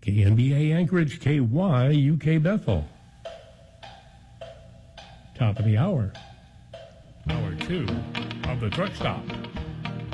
KNBA Anchorage, KY UK Bethel. Top of the hour. Hour 2 of the Truck Stop.